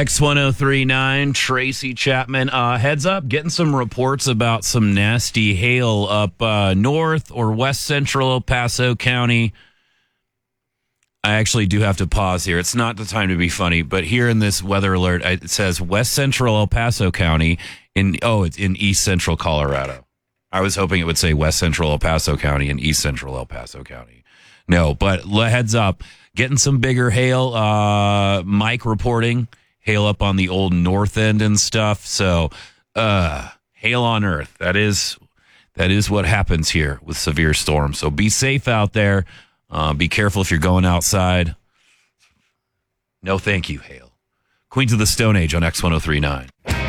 X1039, Tracy Chapman. Heads up, getting some reports about some nasty hail up north or west central El Paso County. I actually do have to pause here. It's not the time to be funny, but here in this weather alert, it says west central El Paso County it's in east central Colorado. I was hoping it would say west central El Paso County and east central El Paso County. No, but heads up, getting some bigger hail. Mike reporting hail up on the old north end and stuff. So, hail on earth. That is what happens here with severe storms. So be safe out there. Be careful if you're going outside. No, thank you, hail. Queens of the Stone Age on X1039.